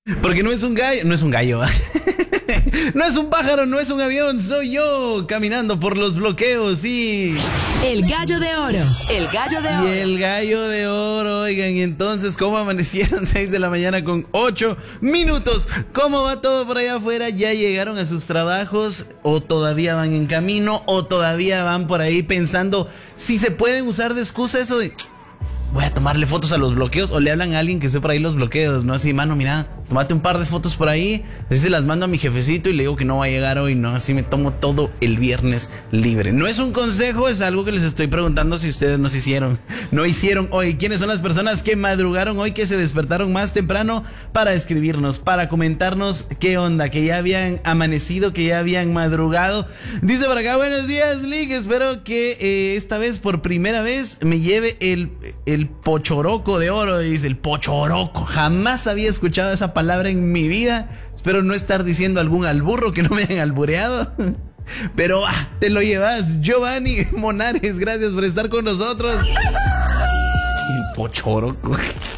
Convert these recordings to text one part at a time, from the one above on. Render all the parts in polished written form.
Porque no es un gallo, no es un gallo. No es un pájaro, no es un avión, soy yo caminando por los bloqueos y... El gallo de oro, el gallo de oro. Y el gallo de oro, oigan, y entonces, ¿cómo amanecieron? 6 de la mañana con 8 minutos. ¿Cómo va todo por allá afuera? ¿Ya llegaron a sus trabajos? ¿O todavía van en camino? ¿O todavía van por ahí pensando si se pueden usar de excusa eso de... voy a tomarle fotos a los bloqueos? O le hablan a alguien que esté por ahí los bloqueos, ¿no? Así, mano, mira, tómate un par de fotos por ahí. Así se las mando a mi jefecito y le digo que no va a llegar hoy, ¿no? Así me tomo todo el viernes libre. No es un consejo, es algo que les estoy preguntando si ustedes no hicieron hoy. ¿Quiénes son las personas que madrugaron hoy, que se despertaron más temprano para escribirnos, para comentarnos qué onda, que ya habían amanecido, que ya habían madrugado? Dice por acá, buenos días, Lick, espero que esta vez, por primera vez, me lleve el pochoroco de oro. Dice, el pochoroco. Jamás había escuchado esa palabra en mi vida. Espero no estar diciendo algún alburro, que no me hayan albureado. Pero te lo llevas, Giovanni Monares. Gracias por estar con nosotros. El pochoroco.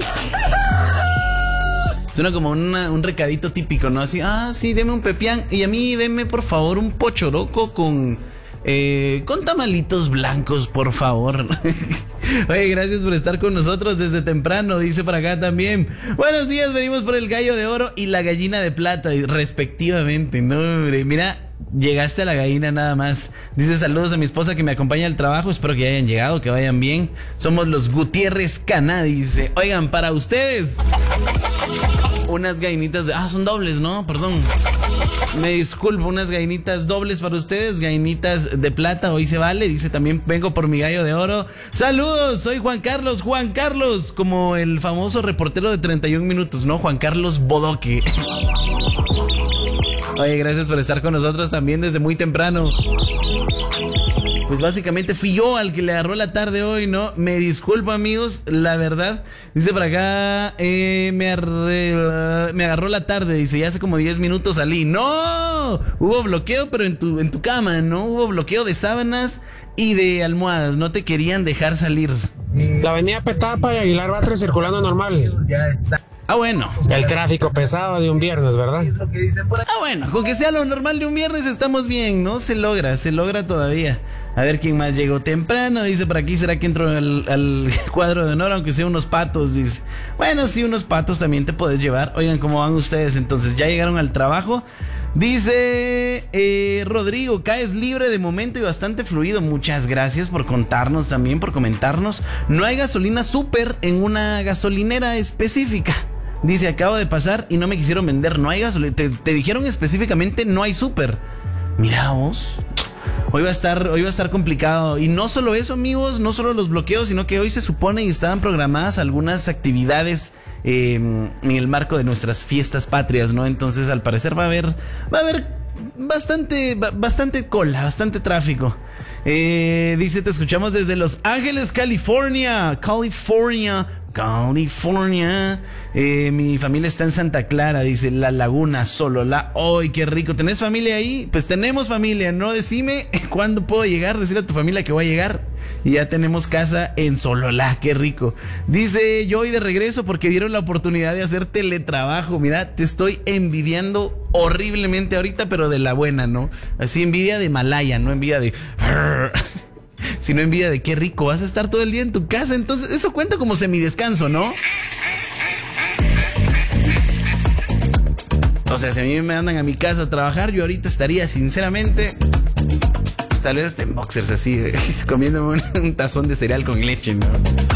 Suena como un recadito típico, ¿no? Así, sí, deme un pepián. Y a mí deme, por favor, un pochoroco con tamalitos blancos, por favor. Oye, gracias por estar con nosotros desde temprano. Dice por acá también, buenos días, venimos por el gallo de oro y la gallina de plata, respectivamente. No, hombre, mira, llegaste a la gallina nada más. Dice, saludos a mi esposa que me acompaña al trabajo, espero que ya hayan llegado, que vayan bien. Somos los Gutiérrez Caná. Dice, oigan, para ustedes unas gallinitas de... son dobles, ¿no? Perdón, me disculpo, unas gallinitas dobles para ustedes, gallinitas de plata, hoy se vale. Dice también, vengo por mi gallo de oro. Saludos, soy Juan Carlos, como el famoso reportero de 31 minutos, ¿no? Juan Carlos Bodoque. Oye, gracias por estar con nosotros también desde muy temprano. Pues básicamente fui yo al que le agarró la tarde hoy, ¿no? Me disculpo, amigos, la verdad. Dice por acá, me agarró la tarde. Dice, ya hace como 10 minutos salí. ¡No! Hubo bloqueo, pero en tu cama, ¿no? Hubo bloqueo de sábanas y de almohadas. No te querían dejar salir. La avenida Petapa y Aguilar Batres circulando normal. Ya está. Bueno. El tráfico pesado de un viernes, ¿verdad? Bueno, con que sea lo normal de un viernes estamos bien, ¿no? Se logra todavía. A ver quién más llegó temprano. Dice por aquí, ¿será que entro al cuadro de honor? Aunque sea unos patos, dice. Bueno, sí, unos patos también te puedes llevar. Oigan, ¿cómo van ustedes entonces? ¿Ya llegaron al trabajo? Dice Rodrigo, caes libre de momento y bastante fluido. Muchas gracias por contarnos también, por comentarnos. No hay gasolina súper en una gasolinera específica. Dice, acabo de pasar y no me quisieron vender. No hay gasolina. Te dijeron específicamente no hay súper. Mira vos. Hoy va a estar complicado. Y no solo eso, amigos, no solo los bloqueos, sino que hoy se supone y estaban programadas algunas actividades en el marco de nuestras fiestas patrias, ¿no? Entonces, al parecer va a haber bastante cola, bastante tráfico. Dice, te escuchamos desde Los Ángeles, California. Mi familia está en Santa Clara, dice, La Laguna, Sololá. ¡Ay, qué rico! ¿Tenés familia ahí? Pues tenemos familia, ¿no? Decime cuándo puedo llegar, decirle a tu familia que voy a llegar. Y ya tenemos casa en Sololá, qué rico. Dice, yo voy de regreso porque dieron la oportunidad de hacer teletrabajo. Mira, te estoy envidiando horriblemente ahorita, pero de la buena, ¿no? Así, envidia de Malaya, no envidia de... sino envidia de qué rico, vas a estar todo el día en tu casa. Entonces, eso cuenta como semidescanso, ¿no? O sea, si a mí me mandan a mi casa a trabajar, yo ahorita estaría, sinceramente, tal vez hasta en boxers así, comiéndome un tazón de cereal con leche, ¿no?